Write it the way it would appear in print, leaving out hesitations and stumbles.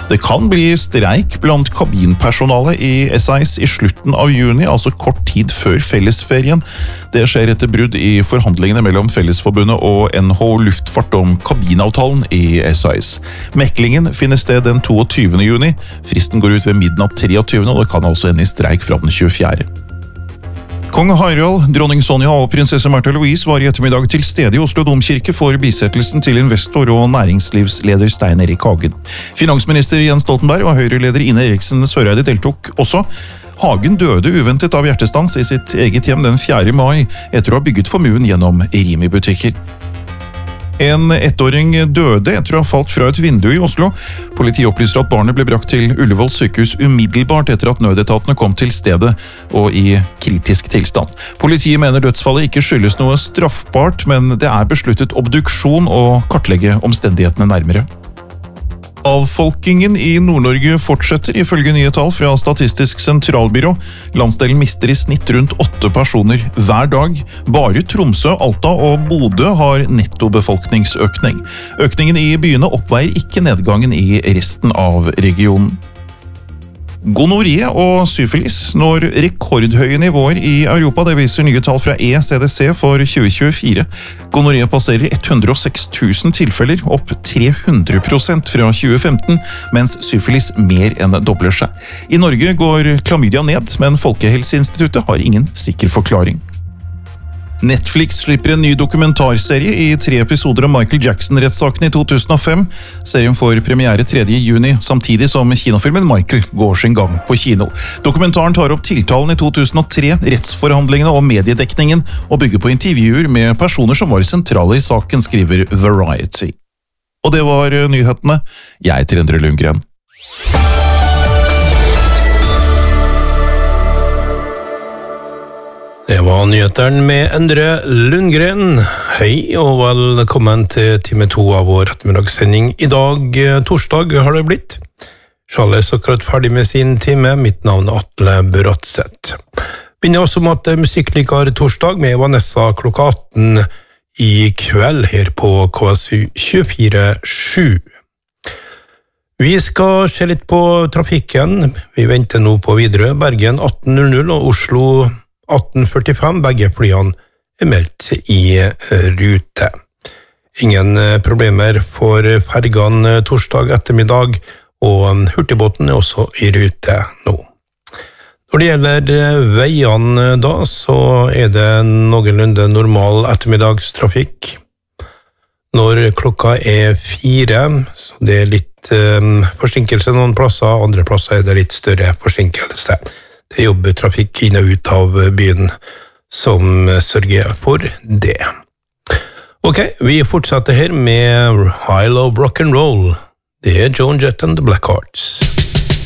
Det kan bli streik blant kabinpersonalet i SAS i slutten av juni, altså kort tid før fellesferien. Det skjer etter brudd i forhandlingene mellom Fellesforbundet og NHO Luftfart om kabinavtalen i SAS. Meklingen finner sted den 22. juni. Fristen går ut ved midnatt 23. og det kan altså ende i streik fra den 24. Kong Harald, dronning Sonja og prinsesse Märtha Louise var i ettermiddag til stede i Oslo Domkirke for bisettelsen til investor og næringslivsleder Stein Erik Hagen. Finansminister Jens Stoltenberg og Høyre-leder Ine Eriksen Søreide deltok også. Hagen døde uventet av hjertestans i sitt eget hjem den 4. mai etter å ha bygget formuen gjennom Rimi-butikker. En ettåring døde etter å ha falt fra et vindu i Oslo. Politiet opplyser at barnet ble brakt til Ullevål sykehus umiddelbart etter at nødetatene kom til stedet og i kritisk tilstand. Politiet mener dødsfallet ikke skyldes noe straffbart, men det er besluttet obduksjon og kartlegge omstendighetene nærmere. Avfolkingen i Nord-Norge fortsetter ifølge nye tall fra Statistisk sentralbyrå. Landsdelen mister i snitt rundt 8 personer hver dag. Bare Tromsø, Alta og Bodø har nettobefolkningsøkning. Økningen i byene oppveier ikke nedgangen i resten av regionen. Gonoré og syfilis når rekordhøye nivåer i Europa, det viser nye tall fra ECDC for 2024. Gonoré passerer 106 000 tilfeller, opp 300% fra 2015, mens syfilis mer enn dobler seg. I Norge går klamydia ned, men Folkehelseinstituttet har ingen sikker forklaring. Netflix slipper en ny dokumentarserie i 3 episoder om Michael Jackson-rettssaken i 2005. Serien får premiere 3. juni, samtidig som kinofilmen Michael går sin gang på kino. Dokumentaren tar opp tiltalen i 2003, rettsforhandlingene og mediedekningen, og bygger på intervjuer med personer som var sentrale i saken, skriver Variety. Og det var nyhetene. Jeg heter Endre Lundgren. Det var nyheteren med Endre Lundgren. Hei og velkommen til time 2 av vår ettermiddagssending. I dag, torsdag, har det blitt. Charles er akkurat ferdig med sin time. Mitt navn er Atle Buratseth. Begynner også med at musikklikar torsdag med Vanessa klokka 18 i kveld her på KSU 24/7. Vi skal se litt på trafikken. Vi venter nå på Widerøe, Bergen 18.00 og Oslo 18.45, begge flyene er meldt i rute. Ingen problemer for fergene torsdag ettermiddag, og hurtigbåten er også i rute nå. Når det gjelder veiene da, så er det noenlunde normal ettermiddagstrafikk. Når klokka er 4, så det er litt forsinkelse noen plasser, andre plasser er det litt større forsinkelse. Det jobber trafikk inn og ut av byen som sørger for det. Ok, vi fortsetter her med High Love Rock and Roll. Det er Joan Jett and the Blackhearts.